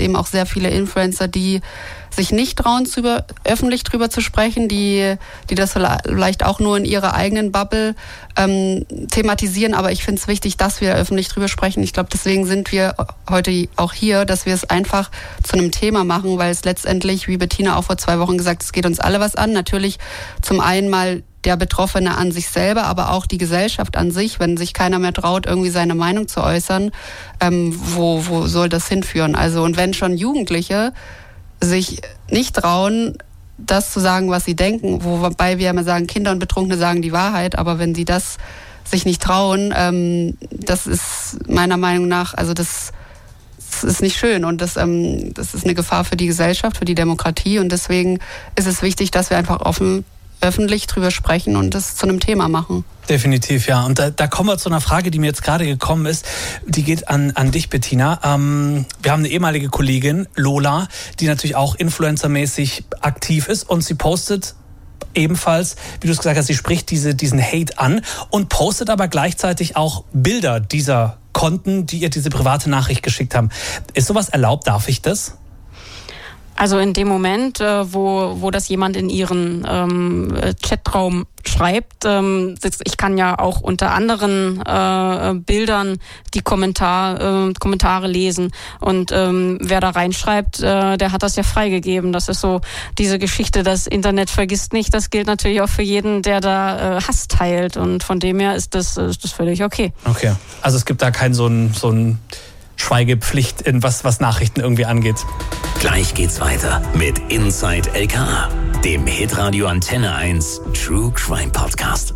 eben auch sehr viele Influencer, die sich nicht trauen, öffentlich drüber zu sprechen, die das vielleicht auch nur in ihrer eigenen Bubble thematisieren. Aber ich finde es wichtig, dass wir öffentlich drüber sprechen. Ich glaube, deswegen sind wir heute auch hier, dass wir es einfach zu einem Thema machen, weil es letztendlich, wie Bettina auch vor 2 Wochen gesagt hat, es geht uns alle was an. Natürlich zum einen mal der Betroffene an sich selber, aber auch die Gesellschaft an sich, wenn sich keiner mehr traut, irgendwie seine Meinung zu äußern, wo soll das hinführen? Also, und wenn schon Jugendliche sich nicht trauen, das zu sagen, was sie denken, wobei wir immer sagen, Kinder und Betrunkene sagen die Wahrheit, aber wenn sie das sich nicht trauen, das ist meiner Meinung nach, also das ist nicht schön und das ist eine Gefahr für die Gesellschaft, für die Demokratie und deswegen ist es wichtig, dass wir einfach öffentlich drüber sprechen und das zu einem Thema machen. Definitiv, ja. Und da kommen wir zu einer Frage, die mir jetzt gerade gekommen ist. Die geht an dich, Bettina. Wir haben eine ehemalige Kollegin, Lola, die natürlich auch influencermäßig aktiv ist und sie postet ebenfalls, wie du es gesagt hast, sie spricht diesen Hate an und postet aber gleichzeitig auch Bilder dieser Konten, die ihr diese private Nachricht geschickt haben. Ist sowas erlaubt? Darf ich das? Also in dem Moment, wo das jemand in ihren Chatraum schreibt, ich kann ja auch unter anderen Bildern die Kommentare lesen und wer da reinschreibt, der hat das ja freigegeben. Das ist so diese Geschichte, das Internet vergisst nicht, das gilt natürlich auch für jeden, der da Hass teilt und von dem her ist das völlig okay. Okay, also es gibt da kein so ein Schweigepflicht, was Nachrichten irgendwie angeht. Gleich geht's weiter mit Inside LKA, dem Hitradio Antenne 1 True Crime Podcast.